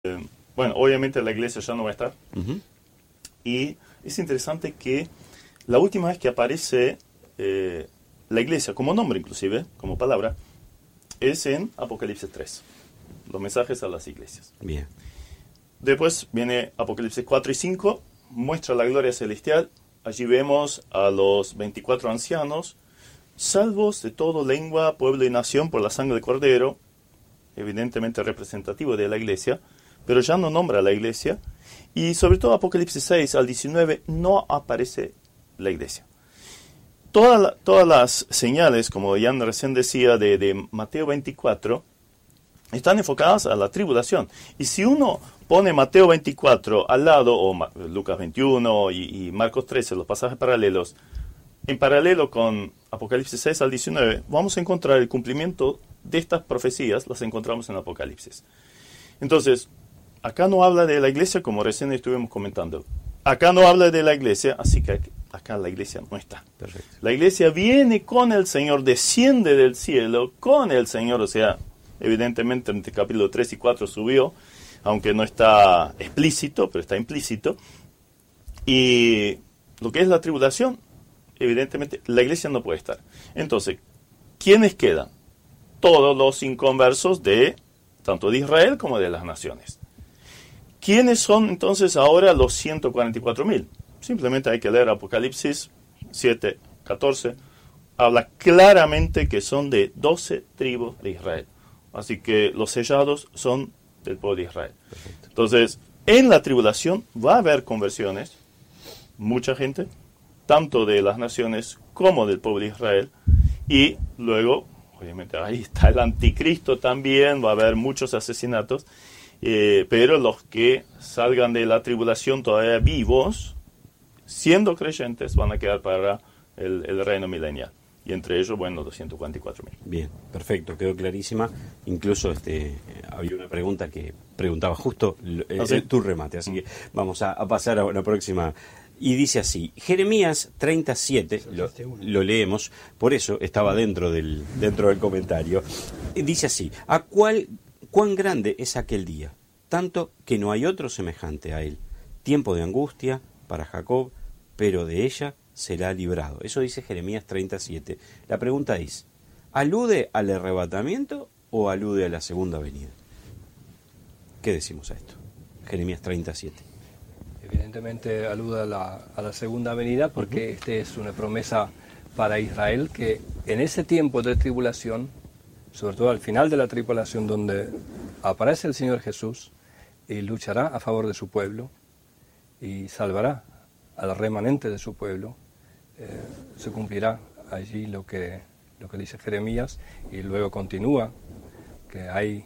Bueno, obviamente la iglesia ya no va a estar. Ujú. Y es interesante que la última vez que aparece la iglesia como nombre, inclusive, como palabra, es en Apocalipsis 3. Los mensajes a las iglesias. Bien. Después viene Apocalipsis 4 y 5, muestra la gloria celestial. Allí vemos a los 24 ancianos, salvos de toda lengua, pueblo y nación por la sangre del Cordero, evidentemente representativo de la iglesia, pero ya no nombra a la iglesia. Y sobre todo Apocalipsis 6 al 19 no aparece la iglesia. Todas las señales, como Jan recién decía, de Mateo 24, están enfocadas a la tribulación. Y si uno pone Mateo 24 al lado, o Lucas 21 y Marcos 13, los pasajes paralelos, en paralelo con Apocalipsis 6 al 19, vamos a encontrar el cumplimiento de estas profecías, las encontramos en Apocalipsis. Entonces, acá no habla de la iglesia, como recién estuvimos comentando. Acá no habla de la iglesia, así que acá la iglesia no está. Perfecto. La iglesia viene con el Señor, desciende del cielo con el Señor, o sea, evidentemente entre capítulo 3 y 4 subió, aunque no está explícito, pero está implícito. Y lo que es la tribulación, evidentemente la iglesia no puede estar. Entonces, ¿quiénes quedan? Todos los inconversos de tanto de Israel como de las naciones. ¿Quiénes son entonces ahora los 144.000? Simplemente hay que leer Apocalipsis 7, 14. Habla claramente que son de 12 tribus de Israel. Así que los sellados son del pueblo de Israel. Perfecto. Entonces, en la tribulación va a haber conversiones, mucha gente, tanto de las naciones como del pueblo de Israel. Y luego, obviamente, ahí está el anticristo también, va a haber muchos asesinatos. Pero los que salgan de la tribulación todavía vivos, siendo creyentes, van a quedar para el reino milenial. Y entre ellos, bueno, 244.000. Bien, perfecto, quedó clarísima. Incluso había una pregunta que preguntaba justo ¿Sí? tu remate, así que vamos a pasar a la próxima. Y dice así, Jeremías 37, lo leemos, por eso estaba dentro del comentario. Dice así, ¿cuán grande es aquel día? Tanto que no hay otro semejante a él. Tiempo de angustia para Jacob, pero de ella será librado. Eso dice Jeremías 37. La pregunta es, ¿alude al arrebatamiento o alude a la segunda venida? ¿Qué decimos a esto? Jeremías 37. Evidentemente alude a la segunda venida porque esta es una promesa para Israel que en ese tiempo de tribulación, sobre todo al final de la tribulación donde aparece el Señor Jesús y luchará a favor de su pueblo y salvará al remanente de su pueblo, se cumplirá allí lo que dice Jeremías y luego continúa, que ahí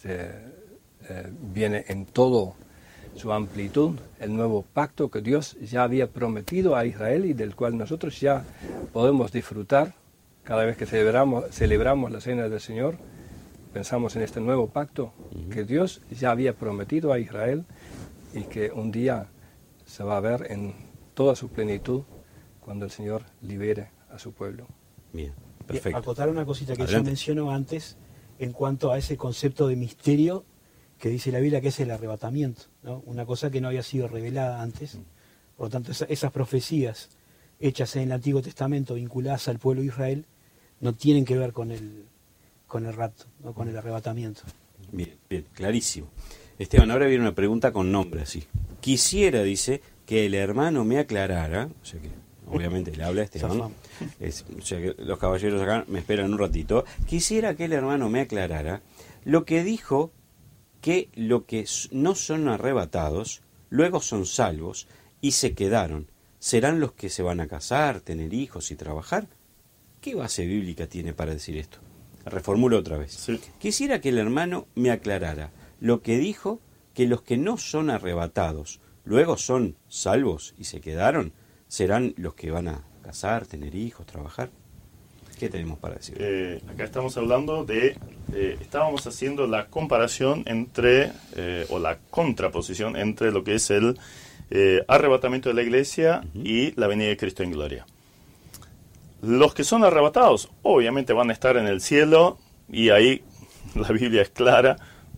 viene en todo su amplitud el nuevo pacto que Dios ya había prometido a Israel y del cual nosotros ya podemos disfrutar cada vez que celebramos la cena del Señor. Pensamos en este nuevo pacto que Dios ya había prometido a Israel y que un día se va a ver en toda su plenitud cuando el Señor libere a su pueblo. Bien, perfecto. Acotar una cosita que Adelante. yo menciono antes en cuanto a ese concepto de misterio que dice la Biblia que es el arrebatamiento, ¿no? Una cosa que no había sido revelada antes. Por lo tanto, esas profecías hechas en el Antiguo Testamento vinculadas al pueblo de Israel no tienen que ver con el rapto, ¿no? Con el arrebatamiento. Bien, bien, clarísimo. Esteban, ahora viene una pregunta con nombre así. Quisiera, dice, que el hermano me aclarara, o sea que obviamente le habla a Esteban, ¿no? O sea que los caballeros acá me esperan un ratito. Quisiera que el hermano me aclarara lo que dijo que lo que no son arrebatados, luego son salvos y se quedaron. ¿Serán los que se van a casar, tener hijos y trabajar? ¿Qué base bíblica tiene para decir esto? Reformulo otra vez. Sí. Quisiera que el hermano me aclarara lo que dijo que los que no son arrebatados, luego son salvos y se quedaron, serán los que van a casar, tener hijos, trabajar. ¿Qué tenemos para decir? Acá estamos hablando estábamos haciendo la comparación entre, o la contraposición entre lo que es el arrebatamiento de la iglesia y la venida de Cristo en gloria. Los que son arrebatados, obviamente van a estar en el cielo, y ahí la Biblia es clara,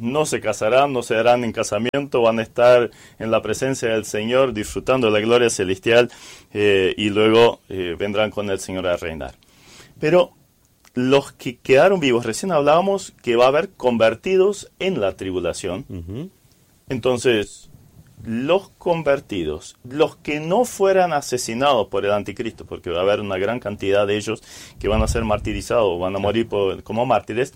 no se casarán, no se darán en casamiento, van a estar en la presencia del Señor disfrutando de la gloria celestial y luego vendrán con el Señor a reinar. Pero los que quedaron vivos, recién hablábamos que va a haber convertidos en la tribulación. Entonces, los convertidos, los que no fueran asesinados por el anticristo, porque va a haber una gran cantidad de ellos que van a ser martirizados, van a morir como mártires,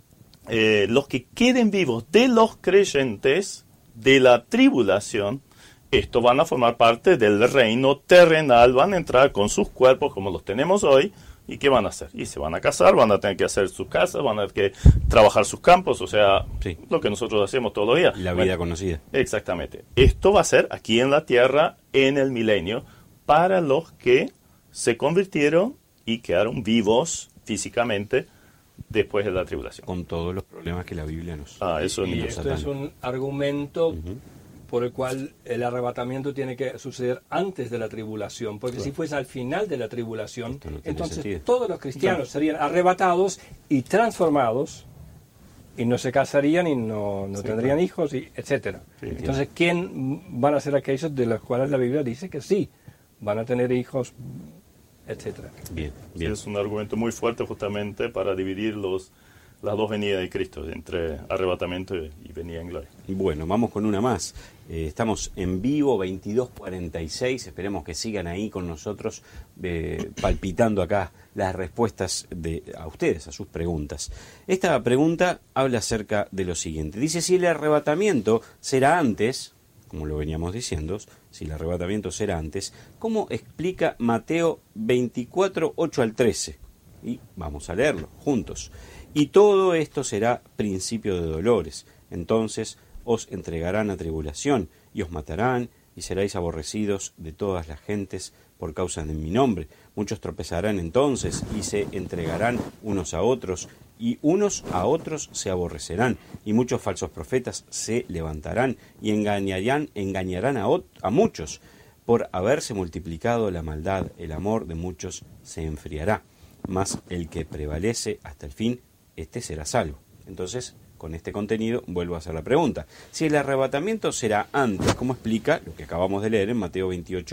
los que queden vivos de los creyentes de la tribulación, estos van a formar parte del reino terrenal, van a entrar con sus cuerpos como los tenemos hoy. ¿Y qué van a hacer? Y se van a casar, van a tener que hacer sus casas, van a tener que trabajar sus campos, o sea, sí, lo que nosotros hacemos todos los días. La vida conocida. Exactamente. Esto va a ser aquí en la tierra, en el milenio, para los que se convirtieron y quedaron vivos físicamente después de la tribulación. Con todos los problemas que la Biblia nos... Eso y esto es un argumento por el cual el arrebatamiento tiene que suceder antes de la tribulación, porque si fuese al final de la tribulación, entonces todos los cristianos serían arrebatados y transformados, y no se casarían y no tendrían hijos, y etcétera. Entonces, ¿quién van a ser aquellos de los cuales la Biblia dice que sí, van a tener hijos, etcétera? Bien. Es un argumento muy fuerte justamente para dividir las dos venidas de Cristo, entre arrebatamiento y venida en gloria. Bueno, vamos con una más. Estamos en vivo, 22:46. Esperemos que sigan ahí con nosotros, palpitando acá las respuestas a ustedes, a sus preguntas. Esta pregunta habla acerca de lo siguiente. Dice, si el arrebatamiento será antes, como lo veníamos diciendo, si el arrebatamiento será antes, ¿cómo explica Mateo 24, 8 al 13? Y vamos a leerlo juntos. Y todo esto será principio de dolores. Entonces os entregarán a tribulación y os matarán y seréis aborrecidos de todas las gentes por causa de mi nombre. Muchos tropezarán entonces y se entregarán unos a otros y unos a otros se aborrecerán. Y muchos falsos profetas se levantarán y engañarán a muchos. Por haberse multiplicado la maldad, el amor de muchos se enfriará. Mas el que prevalece hasta el fin, este será salvo. Entonces, con este contenido, vuelvo a hacer la pregunta. Si el arrebatamiento será antes, ¿cómo explica lo que acabamos de leer en Mateo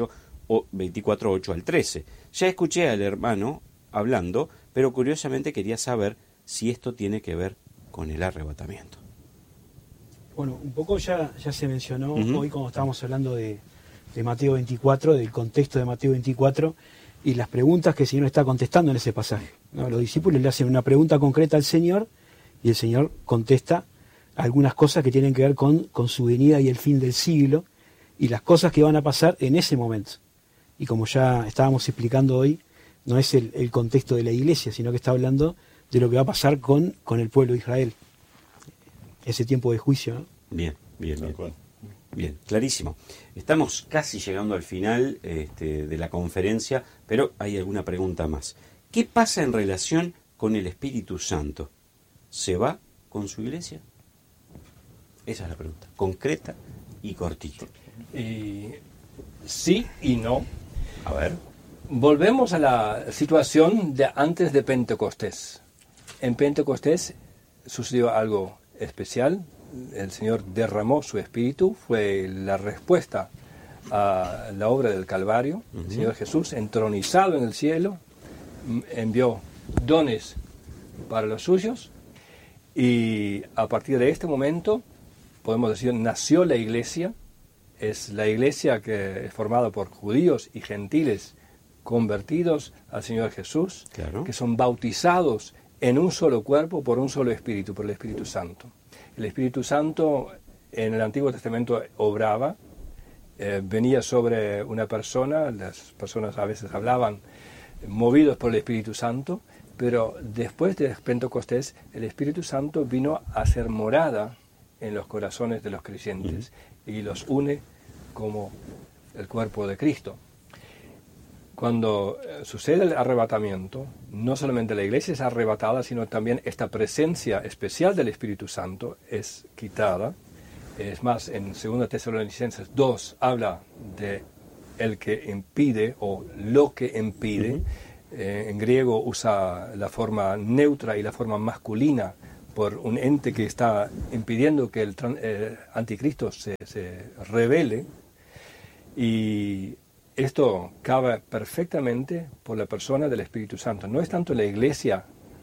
24, 8 al 13? Ya escuché al hermano hablando, pero curiosamente quería saber si esto tiene que ver con el arrebatamiento. Bueno, un poco ya se mencionó hoy cuando estábamos hablando de Mateo 24, del contexto de Mateo 24, y las preguntas que el Señor está contestando en ese pasaje, ¿no? Los discípulos le hacen una pregunta concreta al Señor y el Señor contesta algunas cosas que tienen que ver con su venida y el fin del siglo y las cosas que van a pasar en ese momento. Y como ya estábamos explicando hoy, no es el contexto de la iglesia, sino que está hablando de lo que va a pasar con el pueblo de Israel. Ese tiempo de juicio, ¿no? Bien, clarísimo. Estamos casi llegando al final de la conferencia, pero hay alguna pregunta más. ¿Qué pasa en relación con el Espíritu Santo? ¿Se va con su iglesia? Esa es la pregunta, concreta y cortita. Sí y no. A ver. Volvemos a la situación de antes de Pentecostés. En Pentecostés sucedió algo especial. El Señor derramó su Espíritu, fue la respuesta a la obra del Calvario. El Señor Jesús, entronizado en el cielo, envió dones para los suyos y a partir de este momento, podemos decir, nació la iglesia. Es la iglesia que es formada por judíos y gentiles convertidos al Señor Jesús, claro, que son bautizados en un solo cuerpo por un solo Espíritu, por el Espíritu Santo. El Espíritu Santo en el Antiguo Testamento obraba, venía sobre una persona, las personas a veces hablaban movidos por el Espíritu Santo, pero después de Pentecostés el Espíritu Santo vino a hacer morada en los corazones de los creyentes y los une como el cuerpo de Cristo. Cuando sucede el arrebatamiento, no solamente la iglesia es arrebatada, sino también esta presencia especial del Espíritu Santo es quitada. Es más, en 2 Tesalonicenses 2 habla de el que impide o lo que impide. En griego usa la forma neutra y la forma masculina por un ente que está impidiendo que el anticristo se revele, y esto cabe perfectamente por la persona del Espíritu Santo. No es tanto la iglesia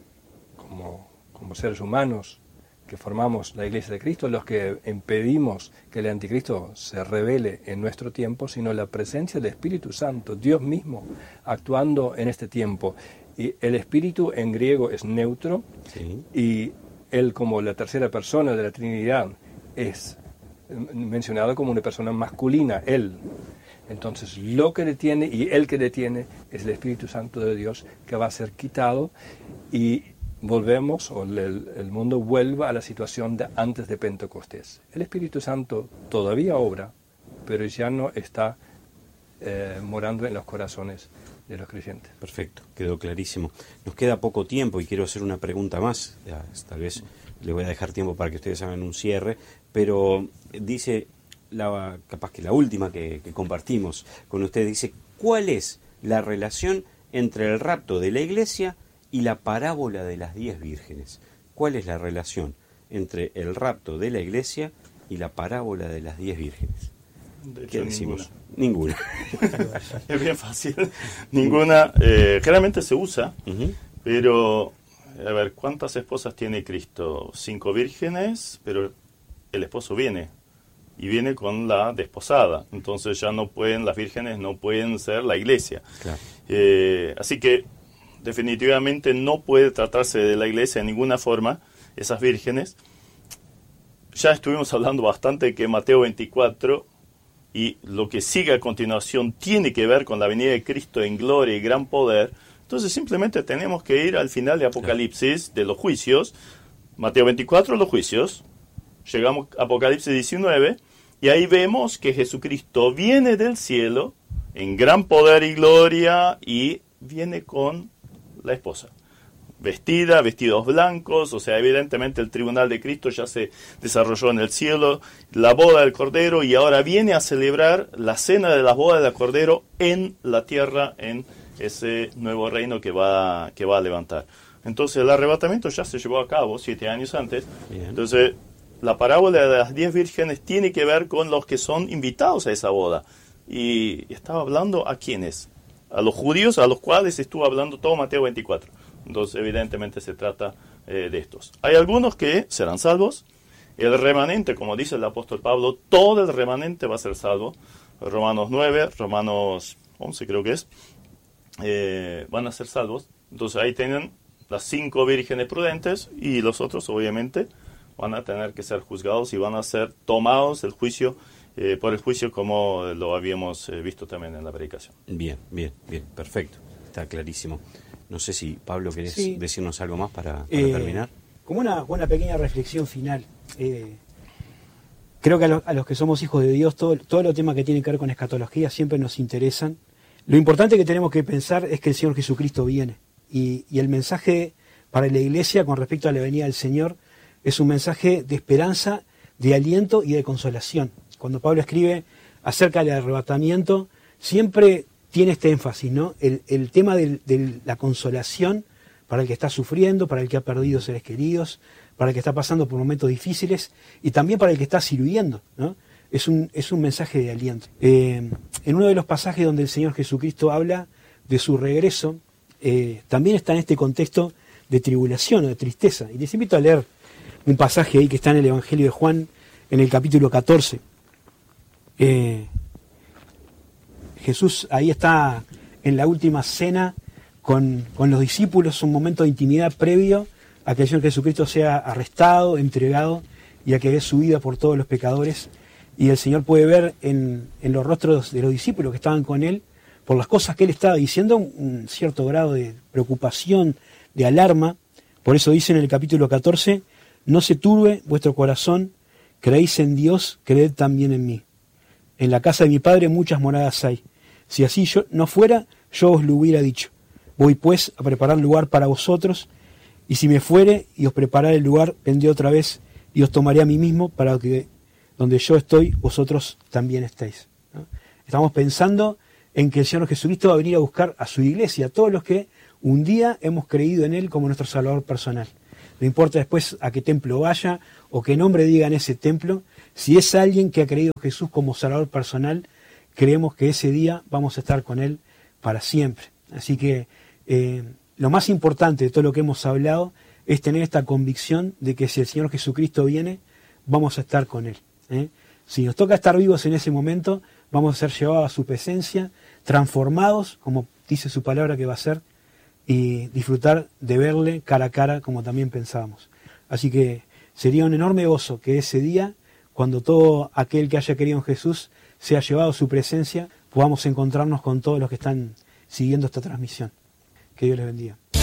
como seres humanos que formamos la iglesia de Cristo los que impedimos que el anticristo se revele en nuestro tiempo, sino la presencia del Espíritu Santo, Dios mismo actuando en este tiempo. Y el Espíritu en griego es neutro, sí, y él, como la tercera persona de la Trinidad, es mencionado como una persona masculina, él. Entonces, lo que detiene y el que detiene es el Espíritu Santo de Dios, que va a ser quitado, y volvemos, o el mundo vuelve a la situación de antes de Pentecostés. El Espíritu Santo todavía obra, pero ya no está morando en los corazones de los creyentes. Perfecto, quedó clarísimo. Nos queda poco tiempo y quiero hacer una pregunta más. Ya, tal vez le voy a dejar tiempo para que ustedes hagan un cierre, pero dice, capaz que la última que compartimos con usted, dice, ¿cuál es la relación entre el rapto de la iglesia y la parábola de las 10 vírgenes? ¿Cuál es la relación entre el rapto de la iglesia y la parábola de las 10 vírgenes? ¿Qué decimos? Ninguna. Es bien fácil. Ninguna. Generalmente se usa, pero, a ver, ¿cuántas esposas tiene Cristo? 5 vírgenes, pero el esposo viene. Y viene con la desposada. Entonces ya no pueden, las vírgenes no pueden ser la iglesia. Claro. Así que definitivamente no puede tratarse de la iglesia de ninguna forma, esas vírgenes. Ya estuvimos hablando bastante de que Mateo 24 y lo que sigue a continuación tiene que ver con la venida de Cristo en gloria y gran poder. Entonces simplemente tenemos que ir al final de Apocalipsis, de los juicios. Mateo 24, los juicios. Llegamos a Apocalipsis 19 y ahí vemos que Jesucristo viene del cielo en gran poder y gloria y viene con la esposa, vestidos blancos, o sea, evidentemente el tribunal de Cristo ya se desarrolló en el cielo, la boda del Cordero, y ahora viene a celebrar la cena de las bodas del Cordero en la tierra, en ese nuevo reino que va a levantar. Entonces el arrebatamiento ya se llevó a cabo 7 años antes. Bien. Entonces la parábola de las 10 vírgenes tiene que ver con los que son invitados a esa boda. Y estaba hablando a quiénes, a los judíos, a los cuales estuvo hablando todo Mateo 24. Entonces, evidentemente se trata de estos. Hay algunos que serán salvos. El remanente, como dice el apóstol Pablo, todo el remanente va a ser salvo. Romanos 9, Romanos 11 creo que es, van a ser salvos. Entonces ahí tienen las 5 vírgenes prudentes y los otros obviamente van a tener que ser juzgados y van a ser tomados por el juicio como lo habíamos visto también en la predicación. Bien, perfecto, está clarísimo. No sé si, Pablo, querés decirnos algo más para terminar. Como una pequeña reflexión final. Creo que a los que somos hijos de Dios, todos los temas que tienen que ver con escatología siempre nos interesan. Lo importante que tenemos que pensar es que el Señor Jesucristo viene. Y el mensaje para la iglesia con respecto a la venida del Señor es un mensaje de esperanza, de aliento y de consolación. Cuando Pablo escribe acerca del arrebatamiento, siempre tiene este énfasis, ¿no? El tema de la consolación para el que está sufriendo, para el que ha perdido seres queridos, para el que está pasando por momentos difíciles y también para el que está sirviendo, ¿no? Es un mensaje de aliento. En uno de los pasajes donde el Señor Jesucristo habla de su regreso, también está en este contexto de tribulación o de tristeza. Y les invito a leer un pasaje ahí que está en el Evangelio de Juan, en el capítulo 14. Jesús ahí está en la última cena con los discípulos, un momento de intimidad previo a que el Señor Jesucristo sea arrestado, entregado y a que dé su vida por todos los pecadores. Y el Señor puede ver en los rostros de los discípulos que estaban con Él, por las cosas que Él estaba diciendo, un cierto grado de preocupación, de alarma. Por eso dice en el capítulo 14, no se turbe vuestro corazón, creéis en Dios, creed también en mí. En la casa de mi Padre muchas moradas hay. Si así yo no fuera, yo os lo hubiera dicho. Voy pues a preparar lugar para vosotros, y si me fuere y os preparare el lugar, vendré otra vez y os tomaré a mí mismo, para que donde yo estoy, vosotros también estéis, ¿no? Estamos pensando en que el Señor Jesucristo va a venir a buscar a su iglesia, a todos los que un día hemos creído en Él como nuestro Salvador personal. No importa después a qué templo vaya o qué nombre diga en ese templo, si es alguien que ha creído en Jesús como Salvador personal, creemos que ese día vamos a estar con Él para siempre. Así que lo más importante de todo lo que hemos hablado es tener esta convicción de que si el Señor Jesucristo viene, vamos a estar con Él. Si nos toca estar vivos en ese momento, vamos a ser llevados a su presencia, transformados, como dice su palabra que va a ser, y disfrutar de verle cara a cara como también pensábamos. Así que sería un enorme gozo que ese día, cuando todo aquel que haya querido en Jesús sea llevado a su presencia, podamos encontrarnos con todos los que están siguiendo esta transmisión. Que Dios les bendiga.